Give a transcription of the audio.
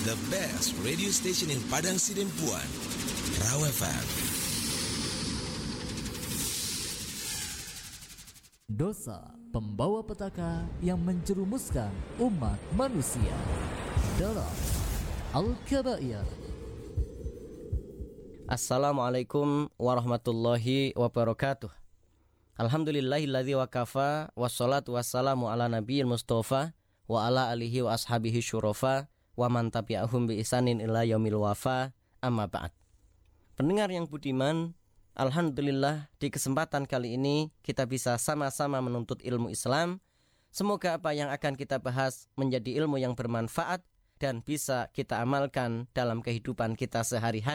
the best radio station in Padang Sidempuan, Raw FM. Dosa pembawa petaka yang menjerumuskan umat manusia dalam Al-Kabair. Assalamualaikum warahmatullahi wabarakatuh. Alhamdulillahilladzi wakafa, wassalatu wassalamu ala nabiyil mustafa wa ala alihi wa ashabihi syurafa wa man tabi'ahum bi ihsanin ila yaumil wafa, amma ba'd. Pendengar yang budiman, alhamdulillah di kesempatan kali ini kita bisa sama-sama menuntut ilmu Islam. Semoga apa yang akan kita bahas menjadi ilmu yang bermanfaat dan bisa kita amalkan dalam kehidupan kita sehari-hari.